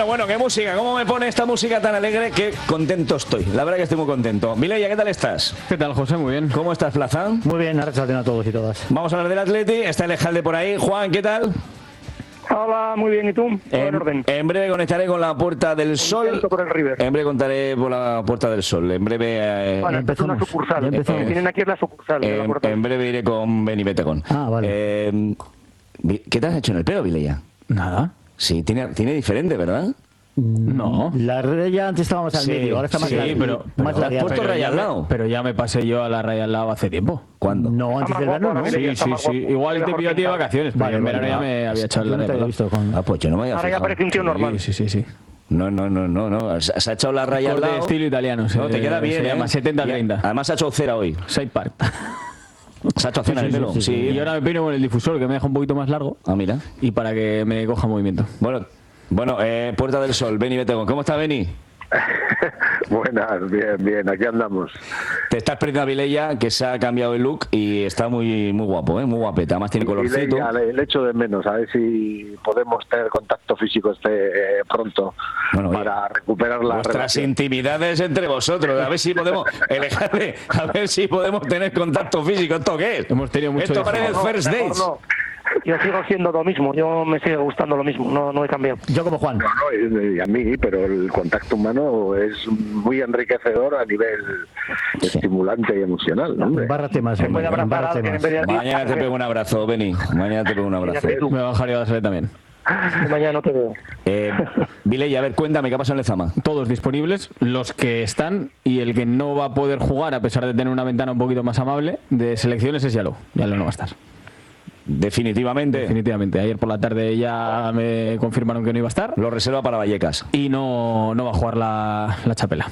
Bueno, qué música, cómo me pone esta música tan alegre que contento estoy. La verdad que estoy muy contento. Mireia, ¿qué tal estás? ¿Qué tal, José? Muy bien. ¿Cómo estás, Plaza? Muy bien, arrasando a todos y todas. Vamos a hablar del Atleti, está el Ejalde por ahí. Juan, ¿qué tal? Hola, muy bien, ¿y tú? En orden. En breve conectaré con la Puerta del Sol. Por el River. En breve contaré por la Puerta del Sol. En breve. Bueno, empezamos. Una sucursal. Tienen aquí la sucursal. En breve iré con Beni Betecon. Ah, vale. ¿Qué te has hecho en el pelo, Vileia? Nada. Sí, tiene diferente, ¿verdad? No. La raya antes estábamos al medio, ahora está más pero más ¿te has puesto raya al lado? Pero ya me pasé yo a la raya al lado hace tiempo. ¿Cuándo? No, antes del verano, ¿no? Sí. Igual te pido a ti de vacaciones, pero en verano ya me había echado la raya. Ah, pues yo no me había Ahora ya parece un tío normal. Sí. No. Se ha echado la raya al lado. De estilo italiano. No, te queda bien, se llama 70-30. Además se ha hecho cera hoy. Side part. Se ha hecho cera el pelo. Sí. Y ahora me peino con el difusor, que me deja un poquito más largo. Ah, mira. Y para que me coja movimiento. Bueno, Puerta del Sol, Beni Betecon. ¿Cómo está, Beni? Buenas, bien, aquí andamos. Te estás perdiendo a Vileia, que se ha cambiado el look y está muy guapo, muy guapeta. Además tiene colorcito. Vileia, le echo de menos, a ver si podemos tener contacto físico pronto para recuperar la vuestras relación. Intimidades entre vosotros, a ver si podemos a ver si podemos tener contacto físico. ¿Esto qué es? Hemos tenido mucho. Esto parece First Dates. No. Yo sigo siendo lo mismo, yo me sigue gustando lo mismo, no he cambiado. Yo como Juan. No, a mí, pero el contacto humano es muy enriquecedor a nivel estimulante y emocional, ¿no? Embárrate más. Mañana te pego un abrazo, Beni. Mañana te pego un abrazo. Me bajaré a la sala también. Mañana no te veo. Vileia, a ver, cuéntame, ¿qué ha pasado en Lezama? Todos disponibles, los que están, y el que no va a poder jugar, a pesar de tener una ventana un poquito más amable, de selecciones es Yalo. Yalo no va a estar. Definitivamente. Ayer por la tarde ya me confirmaron que no iba a estar. Lo reserva para Vallecas. Y no va a jugar la Chapela.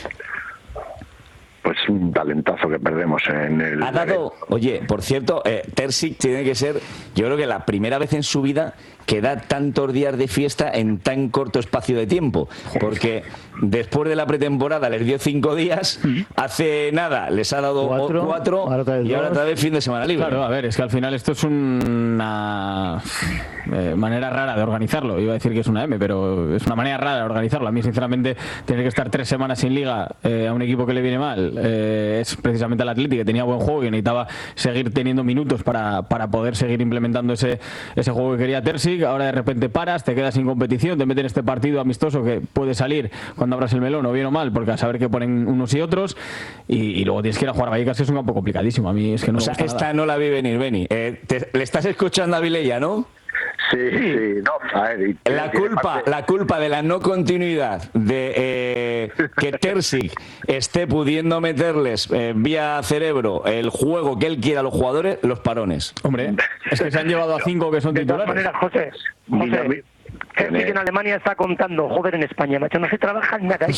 Pues un talentazo que perdemos en el... Ha dado... Oye, por cierto, Terzic tiene que ser, yo creo que la primera vez en su vida que da tantos días de fiesta en tan corto espacio de tiempo. Porque después de la pretemporada les dio 5 días, hace nada les ha dado 4 y ahora otra vez fin de semana libre. Claro, a ver, es que al final esto es una manera rara de organizarlo. Iba a decir que es una M, pero es una manera rara de organizarlo. A mí, sinceramente, tener que estar 3 semanas sin liga a un equipo que le viene mal es precisamente al Atleti, que tenía buen juego y necesitaba seguir teniendo minutos para poder seguir implementando ese juego que quería Terzic. Ahora de repente paras, te quedas sin competición, te meten este partido amistoso que puede salir cuando abras el melón, o bien o mal, porque a saber qué ponen unos y otros, y luego tienes que ir a jugar a Vallecas, que es un campo complicadísimo. A mí es que no me gusta esta nada. No la vi venir, Beni. Le estás escuchando a Vileia, ¿no? Sí, no, a ver, la culpa de la no continuidad de que Terzic esté pudiendo meterles vía cerebro el juego que él quiere a los jugadores, los parones. Hombre, es que se han llevado a 5 que son titulares. De todas maneras, José, que en Alemania está contando, joder, en España, macho, no se trabaja en nada.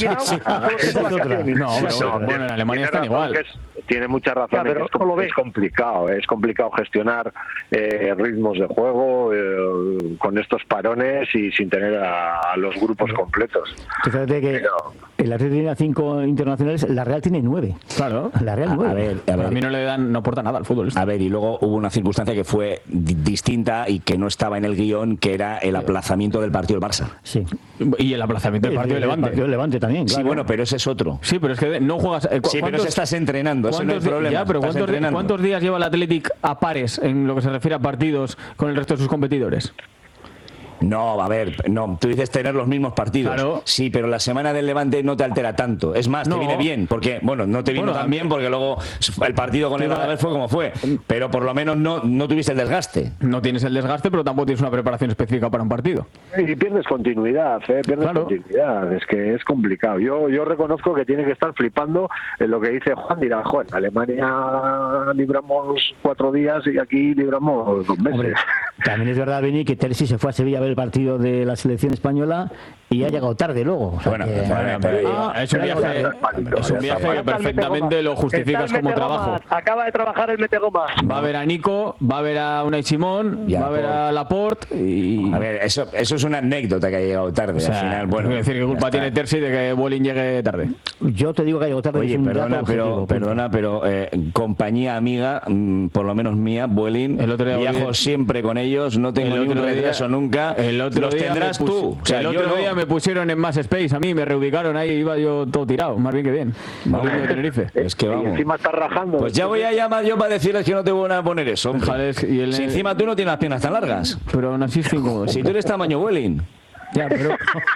Bueno, en Alemania están igual. Tiene mucha razón, pero es complicado gestionar ritmos de juego con estos parones y sin tener a los grupos completos. Fíjate que el Atlético tiene 5 internacionales, la Real tiene 9. Claro. La Real 9. A ver, a mí no aporta nada al fútbol. A ver, y luego hubo una circunstancia que fue distinta y que no estaba en el guión, que era el aplazamiento del partido del Barça. Sí. Y el aplazamiento del partido del Levante. El partido del Levante también, claro. Sí, bueno, pero ese es otro. Sí, pero es que no juegas... Sí, pero se estás entrenando, eso no es problema. Ya, pero ¿cuántos días lleva el Athletic a pares en lo que se refiere a partidos con el resto de sus competidores? No, a ver, no, tú dices tener los mismos partidos. Claro. Sí, pero la semana del Levante no te altera tanto. Es más, te viene bien, porque, bueno, no te vino tan bien porque luego el partido con el Valladolid fue como fue. Pero por lo menos no tuviste el desgaste. No tienes el desgaste, pero tampoco tienes una preparación específica para un partido. Y pierdes continuidad, continuidad. Es que es complicado. Yo reconozco que tiene que estar flipando en lo que dice Juan. Dirá, joder, en Alemania libramos 4 días y aquí libramos 2 meses. Hombre, también es verdad, Beni, que Terzic se fue a Sevilla a ver el partido de la selección española y ha llegado tarde luego. O sea, es un viaje que perfectamente lo justificas como trabajo. Acaba de trabajar el Metegoma. Va a ver a Nico, va a ver a Unai Simón, va a ver a Laporte y... A ver, eso es una anécdota que ha llegado tarde. O sea, al final, bueno, es decir, ¿qué culpa tiene Terzic de que Bolin llegue tarde? Yo te digo que ha llegado tarde. Oye, perdona, pero compañía amiga, por lo menos mía, Bolin, viajo siempre con ellos, no tengo ningún retraso nunca. El otro los día tendrás tú. O sea, el otro día me me pusieron en más space a mí, me reubicaron ahí, iba yo todo tirado, más bien que bien. Volviendo de Tenerife. Es que vamos. Y encima está rajando. Pues ya voy a llamar yo para decirles que no te van a poner eso. Hombre. Si encima tú no tienes las piernas tan largas. Pero aún así estoy incómodo. Si tú eres tamaño Welling. Ya, pero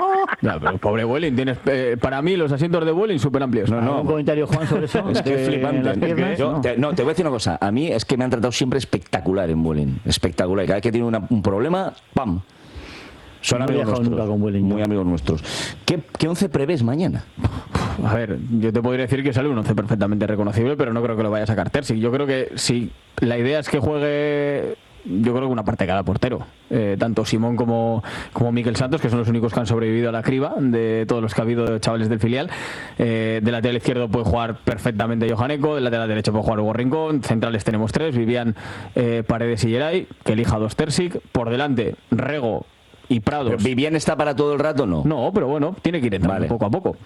pobre Welling, tienes para mí los asientos de Welling súper amplios. No. ¿Un comentario, Juan, sobre eso? Es que es flipante. ¿No? Te voy a decir una cosa. A mí es que me han tratado siempre espectacular en Welling. Espectacular. Y cada vez que tiene un problema, ¡pam! Son amigos nuestros. Muy amigos nuestros. ¿Qué 11 prevés mañana? A ver, yo te podría decir que sale un 11 perfectamente reconocible, pero no creo que lo vaya a sacar Terzic. Yo creo que si la idea es que juegue... Yo creo que una parte de cada portero, tanto Simón como Miquel Santos, que son los únicos que han sobrevivido a la criba de todos los que ha habido de chavales del filial. De lateral izquierdo puede jugar perfectamente Johan Eco, de lateral derecho puede jugar Hugo Rincón, centrales tenemos 3, Vivian, Paredes y Geray, que elija 2 Terzic, por delante Rego y Prados. ¿Vivian está para todo el rato o no? No, pero bueno, tiene que ir entrando poco a poco.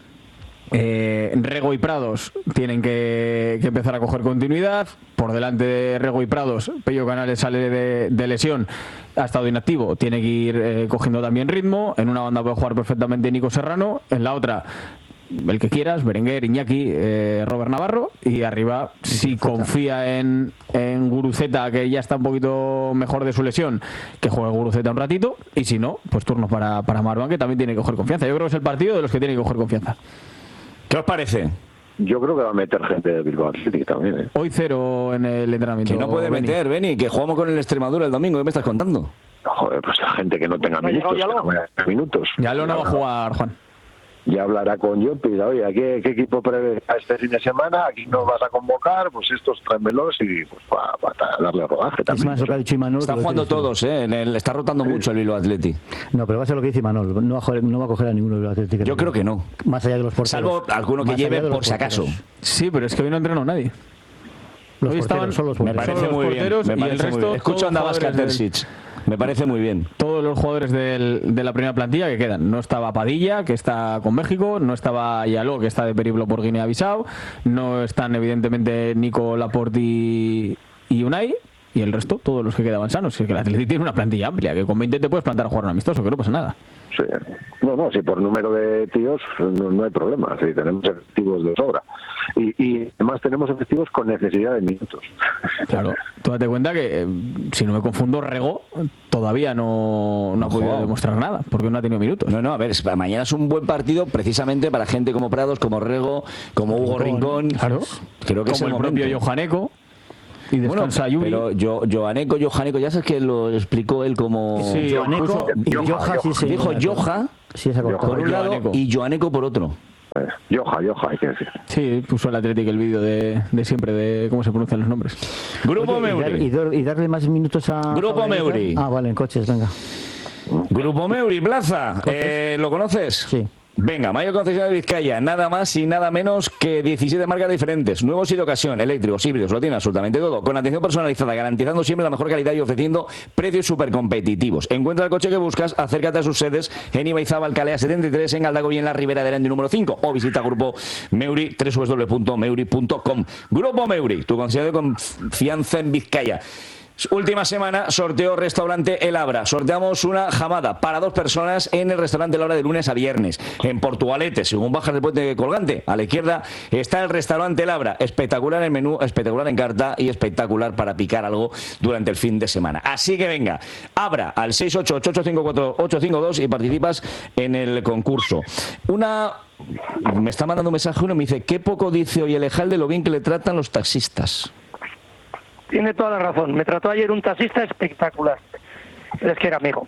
Rego y Prados tienen que empezar a coger continuidad. Por delante de Rego y Prados, Pello Canales sale de lesión, ha estado inactivo, tiene que ir cogiendo también ritmo. En una banda puede jugar perfectamente Nico Serrano, en la otra el que quieras, Berenguer, Iñaki, Robert Navarro, y arriba si confía en Guruceta, que ya está un poquito mejor de su lesión, que juegue Guruceta un ratito, y si no, pues turnos para Marwan, que también tiene que coger confianza. Yo creo que es el partido de los que tiene que coger confianza. ¿Qué os parece? Yo creo que va a meter gente de Bilbao Athletic también. Hoy 0 en el entrenamiento. Que no puede meter, Beni, que jugamos con el Extremadura el domingo. ¿Qué me estás contando? Joder, pues la gente que no tenga minutos. Ya lo no va a jugar, Juan. Ya hablará con Jopi, oye, ¿qué equipo prevé a este fin de semana? ¿Aquí nos vas a convocar? Pues estos tráemelos y pues para darle rodaje también. Es más lo que ha dicho Imanol. Están jugando todos, está rotando mucho el Bilbao Athletic. No, pero va a ser lo que dice Imanol. No va a coger a ninguno del Bilbao Athletic. Yo creo que no. Más allá de los porteros. Salvo alguno que lleve por si acaso. Sí, pero es que hoy no entrenó nadie. Los porteros son los porteros. Me parece muy bien. Y el resto, escucho a Navasca Terzic. Me parece muy bien. Todos los jugadores de la primera plantilla que quedan. No estaba Padilla, que está con México, no estaba Yaló, que está de periplo por Guinea-Bissau, no están evidentemente Nico Laporte y Unai, y el resto, todos los que quedaban sanos. Es que el Atlético tiene una plantilla amplia, que con 20 te puedes plantar a jugar un amistoso, que no pasa nada. Sí. No, si por número de tíos no hay problema, si tenemos efectivos de sobra. Y además tenemos efectivos con necesidad de minutos. Claro, tú date cuenta que, si no me confundo, Rego todavía no ha podido demostrar nada, porque no ha tenido minutos. No, a ver, mañana es un buen partido precisamente para gente como Prados, como Rego, como Hugo Rincón. Claro, creo que como es el propio Johan Eco. Y descansa Yuri. Pero Johan Eco, ya sabes que lo explicó él como... Sí, Johan Eco y Joha, sí, dijo Joha por un lado y Johan Eco por otro. Joha, hay que decir. Sí, puso el Atlético el vídeo de siempre de cómo se pronuncian los nombres. Grupo Meuri. Y darle más minutos a... Grupo Meuri. Ah, vale, en coches, venga. Grupo Meuri, Plaza. ¿Lo conoces? Sí. Venga, mayor concesionario de Vizcaya, nada más y nada menos que 17 marcas diferentes, nuevos y de ocasión, eléctricos, híbridos, lo tiene absolutamente todo, con atención personalizada, garantizando siempre la mejor calidad y ofreciendo precios súper competitivos. Encuentra el coche que buscas, acércate a sus sedes en Ibaizábal, Calea 73, en Galdago y en la Ribera de Aranda número 5, o visita Grupo Meuri, www.meuri.com. Grupo Meuri, tu concesionario de confianza en Vizcaya. Última semana, sorteo restaurante El Abra. Sorteamos una jamada para 2 personas en el restaurante El Abra de lunes a viernes. En Portugalete, según bajas del puente colgante, a la izquierda está el restaurante El Abra. Espectacular el menú, espectacular en carta y espectacular para picar algo durante el fin de semana. Así que venga, Abra al 688-854-852 y participas en el concurso. Me está mandando un mensaje uno y me dice: qué poco dice hoy el Ejal de lo bien que le tratan los taxistas. Tiene toda la razón. Me trató ayer un taxista espectacular. Es que era amigo.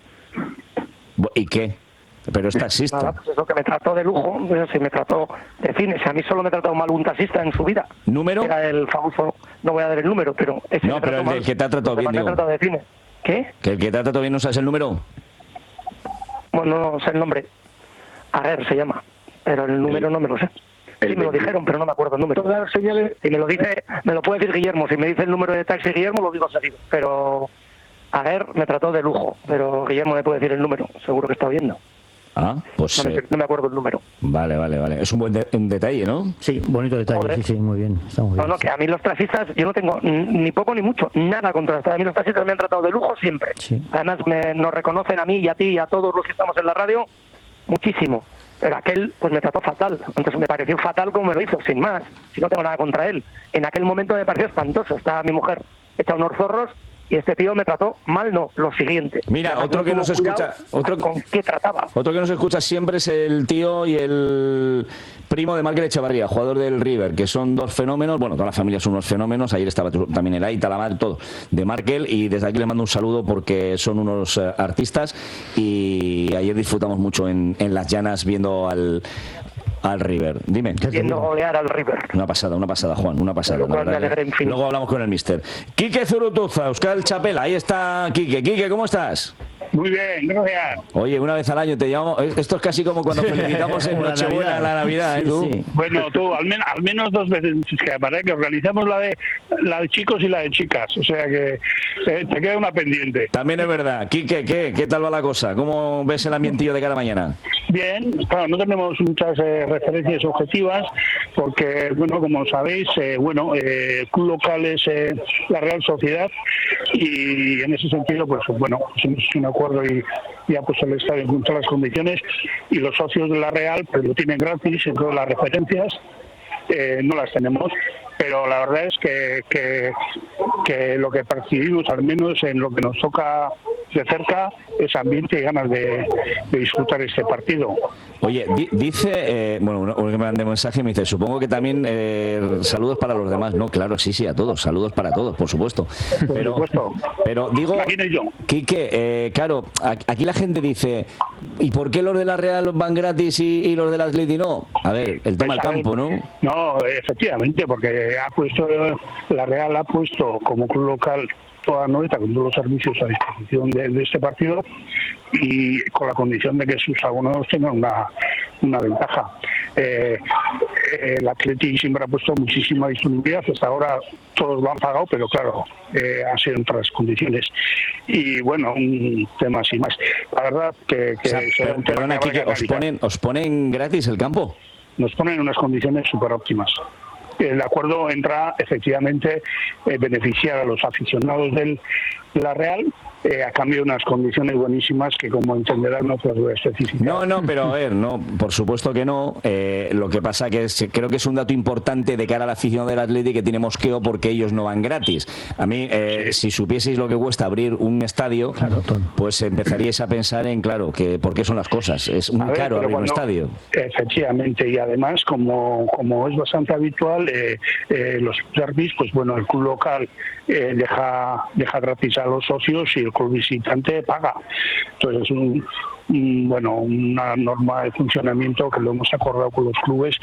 ¿Y qué? Pero es taxista. Nada, pues eso, que me trató de lujo. Pues sí, me trató de cine. Si a mí solo me ha tratado mal un taxista en su vida. ¿Número? Era el famoso, no voy a dar el número, pero ese no, pero el que te ha tratado bien, digo. Me ha tratado de cine. ¿Qué? ¿Que el que te ha tratado bien no sabes el número? Bueno, no sé el nombre. Aguer se llama. Pero el número no me lo sé. Sí, me lo dijeron, pero no me acuerdo el número. Si me lo dice, me lo puede decir Guillermo. Si me dice el número de taxi Guillermo, lo digo seguido. Pero Aguer me trató de lujo. Pero Guillermo me puede decir el número. Seguro que está viendo. Ah, pues... No me acuerdo el número. Vale. Es un buen detalle, ¿no? Sí, bonito detalle. Joder. Sí, muy bien. Está muy bien. No, que a mí los taxistas, yo no tengo ni poco ni mucho, nada contra los taxistas. A mí los taxistas me han tratado de lujo siempre. Sí. Además, nos reconocen a mí y a ti y a todos los que estamos en la radio muchísimo. Pero aquel, pues me trató fatal. Entonces me pareció fatal como me lo hizo, sin más. Si no tengo nada contra él. En aquel momento me pareció espantoso. Estaba mi mujer hecha unos zorros y este tío me trató mal, no, lo siguiente. Mira, otro que nos escucha, ¿con qué trataba? Otro que nos escucha siempre es el tío y el primo de Markel Echevarría, jugador del River, que son dos fenómenos. Bueno, toda la familia son unos fenómenos. Ayer estaba también el Aita, la madre, todo de Markel, y desde aquí le mando un saludo porque son unos artistas, y ayer disfrutamos mucho en Las Llanas viendo al River. Dime. Viendo golear al River. Una pasada, Juan, una pasada. Luego hablamos con el mister. Quique Zurutuza, Euskal Chapela, ahí está Quique. Quique, ¿cómo estás? Muy bien, gracias. Oye, una vez al año te llamamos. Esto es casi como cuando felicitamos en Nochebuena, la Navidad, ¿eh? ¿Tú? Sí. Bueno, tú, al menos 2 veces. Es que para que organizamos la de chicos y la de chicas. O sea que te queda una pendiente. También es verdad. Quique, ¿qué tal va la cosa? ¿Cómo ves el ambientillo de cara a mañana? Bien, claro, no tenemos muchas referencias objetivas porque, bueno, como sabéis, el club local es la Real Sociedad, y en ese sentido, pues bueno, hemos hecho un acuerdo y ha puesto el estadio en todas las condiciones, y los socios de la Real pues lo tienen gratis. En todas las referencias no las tenemos, pero la verdad es que lo que percibimos, al menos en lo que nos toca de cerca, es ambiente y ganas de disfrutar este partido. Oye, dice, uno que me manda un mensaje me dice, supongo que también saludos para los demás. No, claro, sí, a todos, saludos para todos, por supuesto. Pero digo, Quique, claro, aquí la gente dice, ¿y por qué los de la Real van gratis y los de la Atleti no? A ver, el tema del campo, ¿no? No, efectivamente, porque la Real ha puesto como club local toda Noeta con todos los servicios a disposición de este partido, y con la condición de que sus abonados tengan una ventaja. El Atleti siempre ha puesto muchísima disponibilidad. Hasta ahora todos lo han pagado, pero claro, han sido en otras condiciones. Y bueno, un tema así más. La verdad que perdona, aquí que os ponen gratis el campo. Nos ponen unas condiciones súper óptimas. El acuerdo entra efectivamente beneficiar a los aficionados de la Real, a cambio de unas condiciones buenísimas que, como entenderán, no puedo especificar. No, pero a ver, no, por supuesto que no. Lo que pasa que creo que es un dato importante de cara al aficionado del Atleti, que tiene mosqueo porque ellos no van gratis. A mí, si supieseis lo que cuesta abrir un estadio, claro, pues empezaríais a pensar en, claro, que por qué son las cosas. Es muy caro abrir un estadio. Efectivamente, y además, como es bastante habitual, los derbis, pues bueno, el club local deja gratis a los socios y el club visitante paga. Entonces es una norma de funcionamiento que lo hemos acordado con los clubes